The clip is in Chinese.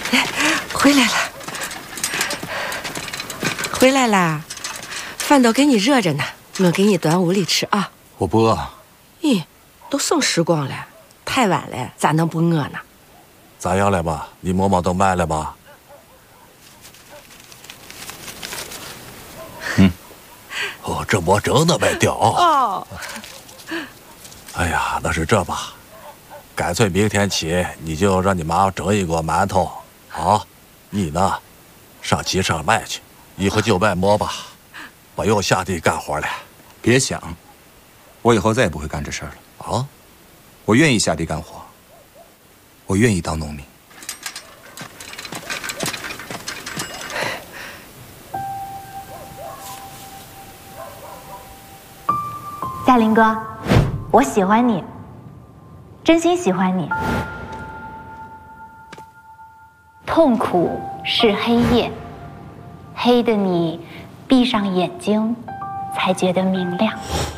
回来了，回来啦！饭都给你热着呢，我给你端屋里吃啊。 我不饿。 咦，都剩时光了，太晚了，咋能不饿呢？ 咋样了吧？你馍馍都卖了吧？哦，这馍真的没掉哦。 哎呀，那是这吧，干脆明天起你就让你妈蒸一锅馒头啊，你呢，上集上卖去，以后就卖馍吧，不用下地干活了。 别想，我以后再也不会干这事儿了啊！ 我愿意下地干活，我愿意当农民。 嘉林哥，我喜欢你，真心喜欢你。痛苦是黑夜，黑的你闭上眼睛才觉得明亮。